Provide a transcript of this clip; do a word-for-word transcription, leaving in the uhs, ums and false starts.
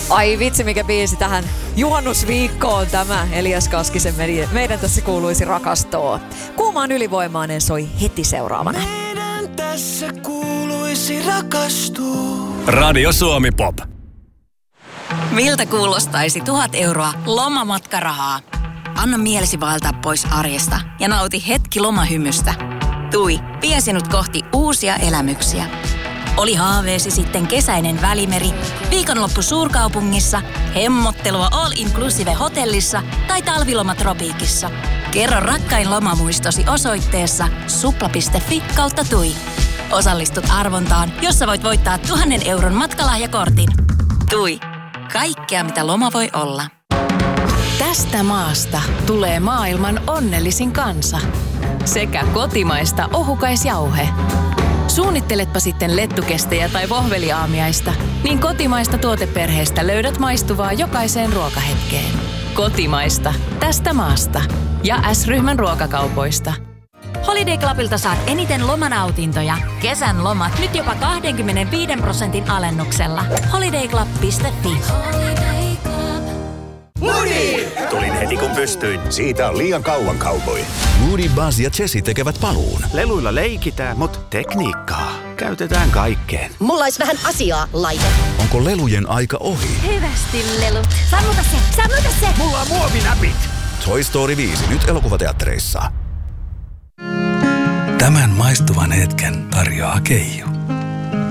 Ai vitsi, mikä biisi tähän juhannusviikkoon tämä Elias Kaskisen Meidän tässä kuuluisi rakastua. Kuumaan ylivoimainen soi heti seuraavana. Meidän tässä kuuluisi rakastua. Radio Suomi Pop. Miltä kuulostaisi tuhat euroa lomamatkarahaa? Anna mielesi vaeltaa pois arjesta ja nauti hetki lomahymystä. Tui, vie sinut kohti uusia elämyksiä. Oli haaveesi sitten kesäinen Välimeri, viikonloppu suurkaupungissa, hemmottelua all inclusive hotellissa tai talviloma tropiikissa. Kerro rakkain lomamuistosi osoitteessa supla piste fi kautta tui. Osallistut arvontaan, jossa voit voittaa tuhannen euron matkalahjakortin. Tui. Kaikkea, mitä loma voi olla. Tästä maasta tulee maailman onnellisin kansa. Sekä kotimaista ohukaisjauhe. Suunnitteletpa sitten lettukestejä tai vohveliaamiaista, niin kotimaista tuoteperheestä löydät maistuvaa jokaiseen ruokahetkeen. Kotimaista. Tästä maasta. Ja S-ryhmän ruokakaupoista. Holiday Clubilta saat eniten lomanautintoja. Kesän lomat nyt jopa kaksikymmentäviisi prosentin alennuksella. holiday club piste fi. Moody! Tulin heti kun pystyin. Siitä on liian kauan cowboy. Moody, Buzz ja Jessie tekevät paluun. Leluilla leikitään, mutta tekniikkaa käytetään kaikkeen. Mulla olisi vähän asiaa, laite. Onko lelujen aika ohi? Hyvästi lelut. Sammuta se, sammuta se. Mulla on muovinäpit. Toy Story viisi nyt elokuvateattereissa. Tämän maistuvan hetken tarjoaa Keijo.